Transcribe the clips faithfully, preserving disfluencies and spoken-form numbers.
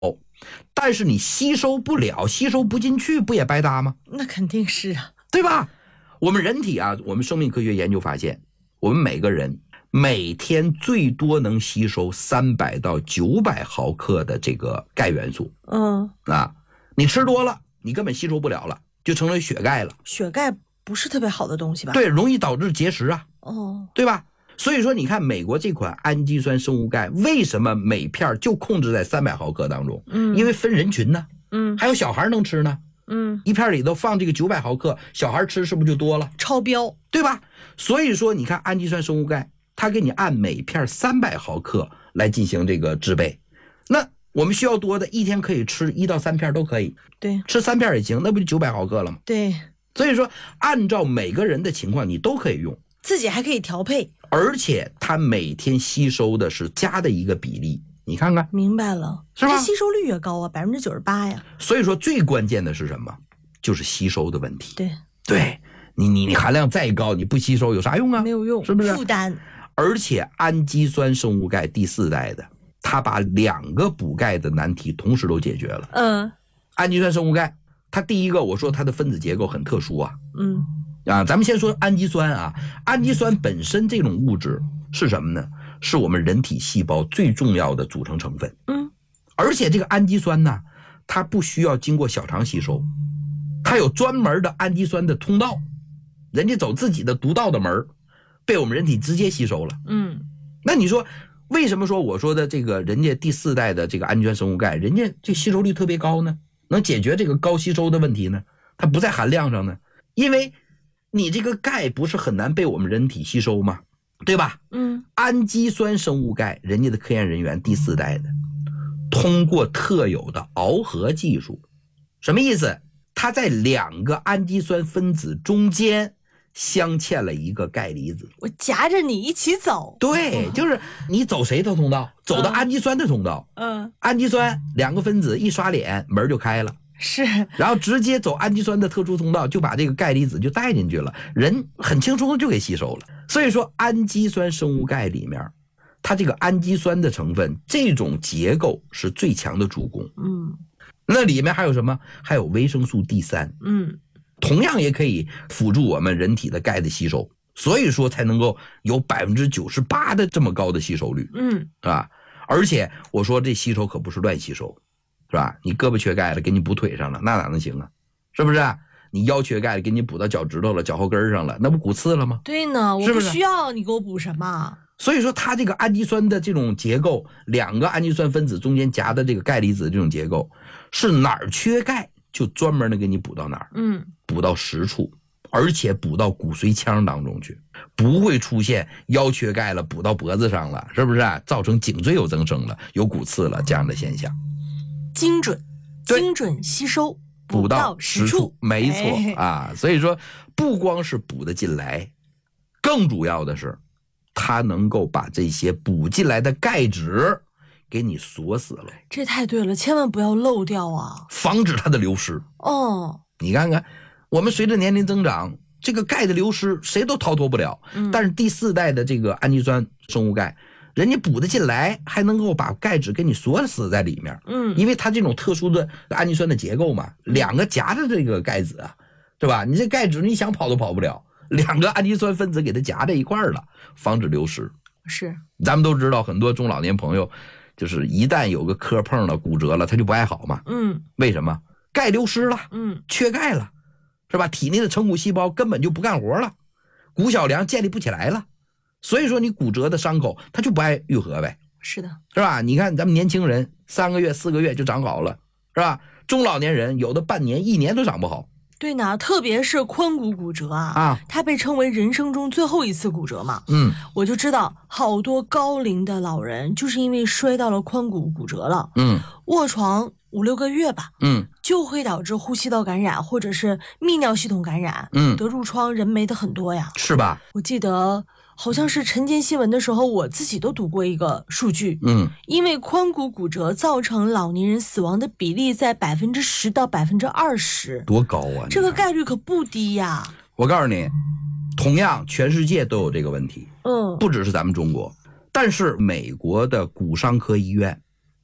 但是你吸收不了，吸收不进去，不也白搭吗？ 那肯定是啊， 对吧？我们人体啊，我们生命科学研究发现，我们每个人每天最多能吸收三百到九百毫克的这个钙元素。 嗯啊，你吃多了，你根本吸收不了了，就成了血钙了。 血钙不是特别好的东西吧？ 对，容易导致结石啊。 哦， 对吧？所以说你看美国这款氨基酸生物钙为什么每片就控制在三百毫克当中？ 嗯， 因为分人群呢， 嗯， 还有小孩能吃呢， 嗯， 一片里头放这个九百毫克，小孩吃是不是就多了？ 超标， 对吧？所以说你看氨基酸生物钙，它给你按每片三百毫克来进行这个制备。那我们需要多的，一天可以吃一到三片都可以， 对， 吃三片也行，那不就九百毫克了吗？ 对， 所以说按照每个人的情况你都可以用。 自己还可以调配， 而且它每天吸收的是加的一个比例，你看看， 明白了， 是吧？ 这吸收率越高啊，百分之九十八呀。 所以说最关键的是什么？就是吸收的问题。 对， 对你你你含量再高，你不吸收有啥用啊？ 没有用， 是不是？ 负担。 而且氨基酸生物钙第四代的，它把两个补钙的难题同时都解决了。 嗯， 氨基酸生物钙，它第一个我说它的分子结构很特殊啊。 嗯。 啊，咱们先说氨基酸啊，氨基酸本身这种物质是什么呢？是我们人体细胞最重要的组成成分。 嗯， 而且这个氨基酸呢，它不需要经过小肠吸收，它有专门的氨基酸的通道，人家走自己的独到的门，被我们人体直接吸收了。 嗯， 那你说为什么说我说的这个人家第四代的这个氨基酸生物钙，人家这吸收率特别高呢？能解决这个高吸收的问题呢？它不在含量上呢？因为你这个钙不是很难被我们人体吸收吗？对吧？ 嗯， 氨基酸生物钙，人家的科研人员第四代的，通过特有的螯合技术，什么意思？它在两个氨基酸分子中间镶嵌了一个钙离子， 我夹着你一起走。 对，就是你走谁的通道？走到氨基酸的通道。 嗯， 氨基酸两个分子一刷脸，门就开了。 是， 然后直接走氨基酸的特殊通道，就把这个钙离子就带进去了，人很轻松的就给吸收了。所以说氨基酸生物钙里面，它这个氨基酸的成分，这种结构是最强的主攻。 嗯， 那里面还有什么？还有维生素 D 三， 嗯， 同样也可以辅助我们人体的钙的吸收，所以说才能够有百分之九十八的这么高的吸收率。 嗯， 啊，而且我说这吸收可不是乱吸收。是吧？你胳膊缺钙了，给你补腿上了，那哪能行啊？是不是？你腰缺钙了，给你补到脚趾头了、脚后跟上了，那不骨刺了吗？ 对呢，我是不是不需要你给我补什么。 所以说，它这个氨基酸的这种结构，两个氨基酸分子中间夹的这个钙离子这种结构，是哪儿缺钙就专门的给你补到哪儿， 嗯， 补到实处，而且补到骨髓腔当中去，不会出现腰缺钙了补到脖子上了，是不是？造成颈椎有增生了、有骨刺了这样的现象。 精准，精准吸收， 补到实处，没错、 哎、 啊。所以说，不光是补得进来，更主要的是，它能够把这些补进来的钙质给你锁死了。 这太对了，千万不要漏掉啊， 防止它的流失。 哦， 你看看，我们随着年龄增长，这个钙的流失谁都逃脱不了。 嗯、 但是第四代的这个氨基酸生物钙，人家补得进来，还能够把钙质给你锁死在里面。 嗯， 因为它这种特殊的氨基酸的结构嘛，两个夹着这个钙子啊，是吧？你这钙质你想跑都跑不了，两个氨基酸分子给它夹在一块儿了，防止流失。 是， 咱们都知道，很多中老年朋友就是一旦有个磕碰了、骨折了，他就不爱好嘛。 嗯， 为什么？钙流失了， 嗯， 缺钙了，是吧？体内的成骨细胞根本就不干活了，骨小梁建立不起来了。所以说你骨折的伤口它就不爱愈合呗， 是的， 是吧？你看咱们年轻人三个月四个月就长好了，是吧？中老年人有的半年一年都长不好。 对呢，特别是髋骨骨折啊， 啊， 它被称为人生中最后一次骨折嘛。 嗯， 我就知道好多高龄的老人就是因为摔到了髋骨骨折了， 嗯， 卧床五六个月吧， 嗯， 就会导致呼吸道感染或者是泌尿系统感染， 嗯， 得褥疮人没的很多呀， 是吧？ 我记得好像是晨间新闻的时候，我自己都读过一个数据， 嗯， 因为髋骨骨折造成老年人死亡的比例在百分之十到百分之二十， 多高啊！ 这个概率可不低呀。 我告诉你，同样全世界都有这个问题， 嗯， 不只是咱们中国，但是美国的骨伤科医院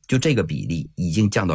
就这个比例已经降到